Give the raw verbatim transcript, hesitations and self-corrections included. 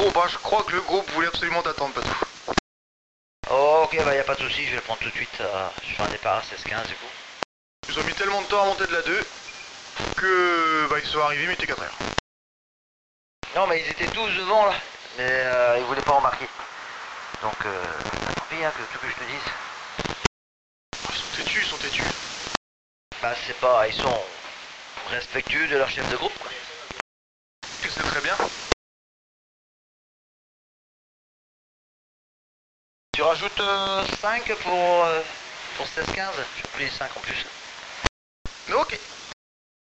bon bah je crois que le groupe voulait absolument t'attendre, Patou. Oh, ok, bah y a pas de souci, je vais le prendre tout de suite. Euh, je fais un départ à seize quinze du coup. Ils ont mis tellement de temps à monter de la deux que bah ils sont arrivés, mais il était quatre heures. Non, mais ils étaient tous devant là, mais euh, ils voulaient pas remarquer. Donc, euh, tant pis, hein, que tout que je te dise. Ils sont têtus, ils sont têtus. Bah, c'est pas, ils sont respectueux de leur chef de groupe, quoi. Tu sais très bien. Tu rajoutes euh, cinq pour, euh, pour seize quinze, je plie cinq en plus. Ok.